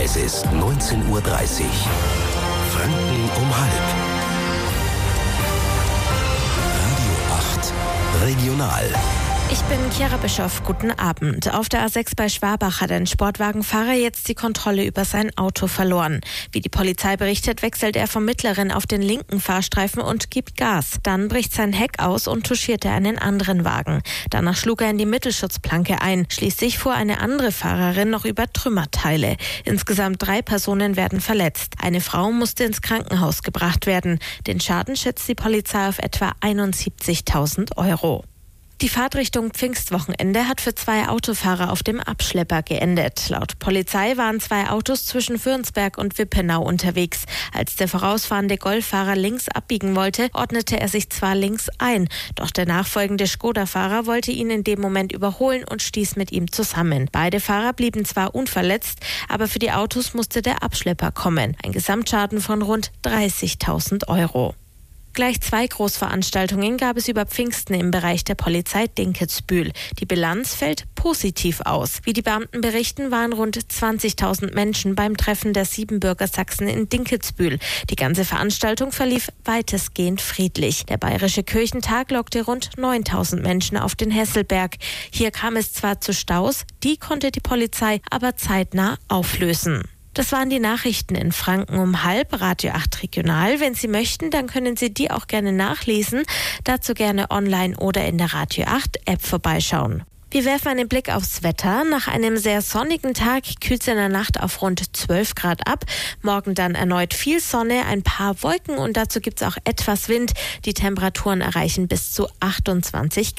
Es ist 19:30 Uhr. Franken um halb. Radio 8 Regional. Ich bin Chiara Bischoff, guten Abend. Auf der A6 bei Schwabach hat ein Sportwagenfahrer jetzt die Kontrolle über sein Auto verloren. Wie die Polizei berichtet, wechselt er vom mittleren auf den linken Fahrstreifen und gibt Gas. Dann bricht sein Heck aus und touchiert er einen anderen Wagen. Danach schlug er in die Mittelschutzplanke ein. Schließlich fuhr eine andere Fahrerin noch über Trümmerteile. Insgesamt 3 Personen werden verletzt. Eine Frau musste ins Krankenhaus gebracht werden. Den Schaden schätzt die Polizei auf etwa 71.000 Euro. Die Fahrt Richtung Pfingstwochenende hat für 2 Autofahrer auf dem Abschlepper geendet. Laut Polizei waren 2 Autos zwischen Fürnsberg und Wippenau unterwegs. Als der vorausfahrende Golffahrer links abbiegen wollte, ordnete er sich zwar links ein, doch der nachfolgende Skoda-Fahrer wollte ihn in dem Moment überholen und stieß mit ihm zusammen. Beide Fahrer blieben zwar unverletzt, aber für die Autos musste der Abschlepper kommen. Ein Gesamtschaden von rund 30.000 Euro. Gleich 2 Großveranstaltungen gab es über Pfingsten im Bereich der Polizei Dinkelsbühl. Die Bilanz fällt positiv aus. Wie die Beamten berichten, waren rund 20.000 Menschen beim Treffen der Siebenbürger Sachsen in Dinkelsbühl. Die ganze Veranstaltung verlief weitestgehend friedlich. Der Bayerische Kirchentag lockte rund 9.000 Menschen auf den Hesselberg. Hier kam es zwar zu Staus, die konnte die Polizei aber zeitnah auflösen. Das waren die Nachrichten in Franken um halb, Radio 8 Regional. Wenn Sie möchten, dann können Sie die auch gerne nachlesen. Dazu gerne online oder in der Radio 8 App vorbeischauen. Wir werfen einen Blick aufs Wetter. Nach einem sehr sonnigen Tag kühlt es in der Nacht auf rund 12 Grad ab. Morgen dann erneut viel Sonne, ein paar Wolken und dazu gibt es auch etwas Wind. Die Temperaturen erreichen bis zu 28 Grad.